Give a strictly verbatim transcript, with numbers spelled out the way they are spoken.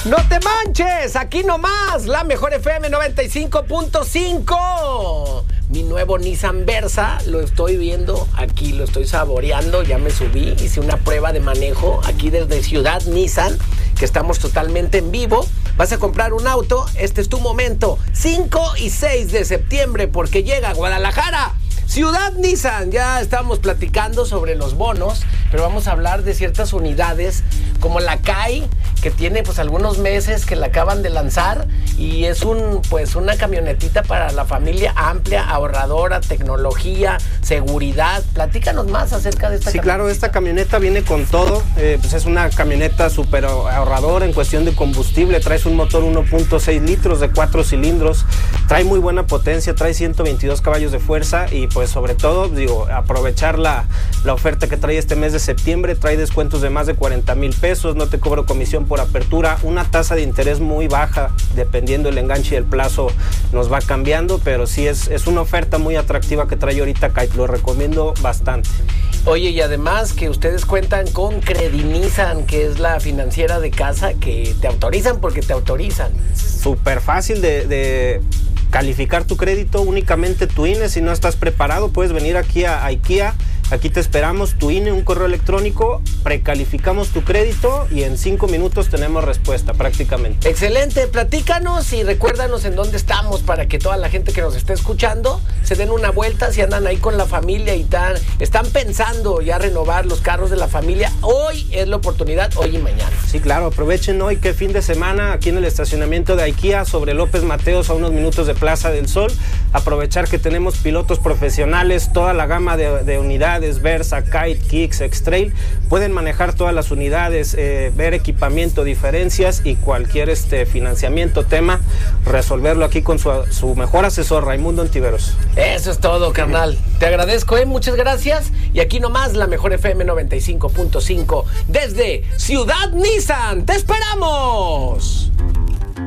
No te manches, aquí nomás, la mejor F M noventa y cinco punto cinco. Mi nuevo Nissan Versa, lo estoy viendo aquí, lo estoy saboreando, ya me subí, hice una prueba de manejo aquí desde Ciudad Nissan, que estamos totalmente en vivo. Vas a comprar un auto, este es tu momento, cinco y seis de septiembre, porque llega a Guadalajara. Ciudad Nissan, ya estamos platicando sobre los bonos, pero vamos a hablar de ciertas unidades como la Kai, que tiene pues algunos meses que la acaban de lanzar y es un pues una camionetita para la familia amplia, ahorradora, tecnología, seguridad. Platícanos más acerca de esta sí, camioneta. Sí, claro, esta camioneta viene con todo, eh, pues es una camioneta súper ahorradora en cuestión de combustible, traes un motor uno punto seis litros de cuatro cilindros, trae muy buena potencia, trae ciento veintidós caballos de fuerza y pues sobre todo, digo, aprovechar la, la oferta que trae este mes de septiembre, trae descuentos de más de cuarenta mil pesos, no te cobro comisión por apertura, una tasa de interés muy baja, dependiendo el enganche y el plazo nos va cambiando, pero sí es, es una oferta muy atractiva que trae ahorita Kite, lo recomiendo bastante. Oye, y además que ustedes cuentan con Credinizan, que es la financiera de casa, que te autorizan porque te autorizan. Súper fácil de... de... calificar tu crédito, únicamente tu I N E. Si no estás preparado, puedes venir aquí a IKEA. Aquí te esperamos, tu I N E, un correo electrónico, precalificamos tu crédito y en cinco minutos tenemos respuesta prácticamente. Excelente, platícanos y recuérdanos en dónde estamos para que toda la gente que nos esté escuchando se den una vuelta si andan ahí con la familia y tan, están pensando ya renovar los carros de la familia. Hoy es la oportunidad, hoy y mañana. Sí, claro, aprovechen hoy que fin de semana aquí en el estacionamiento de IKEA sobre López Mateos a unos minutos de Plaza del Sol. Aprovechar que tenemos pilotos profesionales, toda la gama de, de unidades, Versa, Kite, Kicks, X-Trail, pueden manejar todas las unidades, eh, ver equipamiento, diferencias y cualquier este financiamiento, tema, resolverlo aquí con su, su mejor asesor, Raimundo Ontiveros. Eso es todo, carnal. Te agradezco, eh, muchas gracias. Y aquí nomás la mejor F M noventa y cinco punto cinco desde Ciudad Nissan. ¡Te esperamos!